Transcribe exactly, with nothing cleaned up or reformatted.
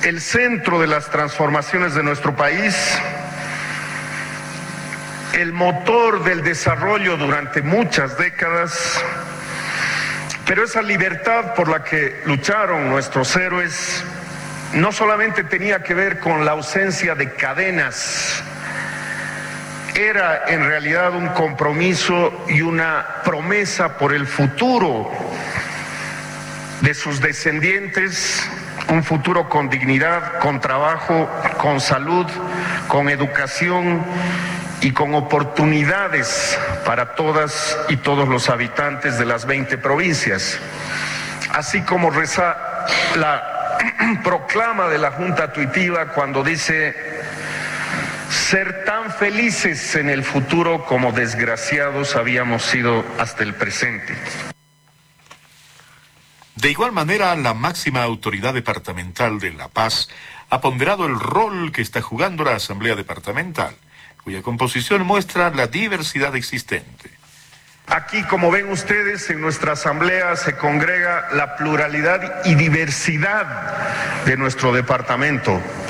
el centro de las transformaciones de nuestro país, el motor del desarrollo durante muchas décadas, pero esa libertad por la que lucharon nuestros héroes no solamente tenía que ver con la ausencia de cadenas, era en realidad un compromiso y una promesa por el futuro de sus descendientes, un futuro con dignidad, con trabajo, con salud, con educación y con oportunidades para todas y todos los habitantes de las veinte provincias. Así como reza la proclama de la Junta Tuitiva cuando dice: ser tan felices en el futuro como desgraciados habíamos sido hasta el presente. De igual manera, la máxima autoridad departamental de La Paz ha ponderado el rol que está jugando la Asamblea Departamental, cuya composición muestra la diversidad existente. Aquí, como ven ustedes, en nuestra asamblea se congrega la pluralidad y diversidad de nuestro departamento.